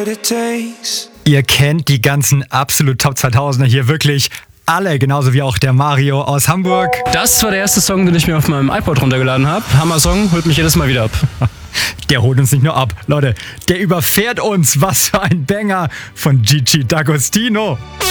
what it takes. Ihr kennt die ganzen absolut Top 2000er hier wirklich alle, genauso wie auch der Mario aus Hamburg. Das war der erste Song, den ich mir auf meinem iPod runtergeladen habe. Hammer-Song, holt mich jedes Mal wieder ab. Der holt uns nicht nur ab, Leute, der überfährt uns. Was für ein Banger von Gigi D'Agostino.